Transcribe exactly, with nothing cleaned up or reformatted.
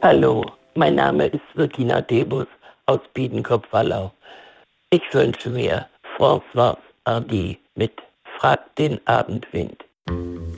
Hallo, mein Name ist Regina Debus aus Biedenkopf-Wallau. Ich wünsche mir François Hardy mit Frag den Abendwind.